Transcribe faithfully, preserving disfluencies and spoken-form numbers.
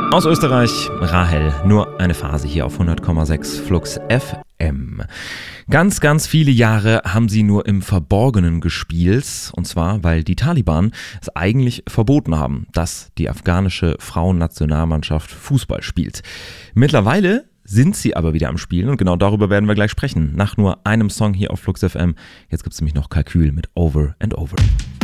Aus Österreich, Rahel, nur eine Phase hier auf hundert Komma sechs Flux F M. Ganz, ganz viele Jahre haben sie nur im Verborgenen gespielt, und zwar, weil die Taliban es eigentlich verboten haben, dass die afghanische Frauennationalmannschaft Fußball spielt. Mittlerweile sind sie aber wieder am Spielen und genau darüber werden wir gleich sprechen. Nach nur einem Song hier auf Flux F M. Jetzt gibt es nämlich noch Kalkül mit Over and Over.